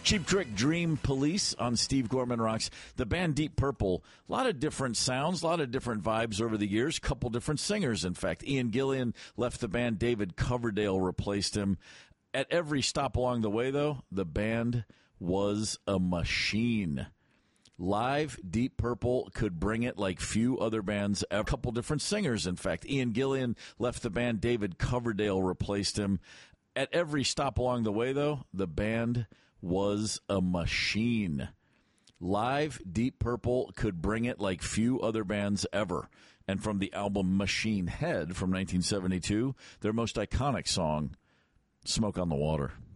Cheap Trick, Dream Police on Steve Gorman Rocks. The band Deep Purple, a lot of different sounds, a lot of different vibes over the years, couple different singers, in fact. Ian Gillan left the band, David Coverdale replaced him. At every stop along the way, though, the band was a machine. Live, Deep Purple could bring it like few other bands. A couple different singers, in fact. Ian Gillan left the band, David Coverdale replaced him. At every stop along the way, though, the band was a machine. Live, Deep Purple could bring it like few other bands ever. And from the album Machine Head from 1972, their most iconic song, Smoke on the Water.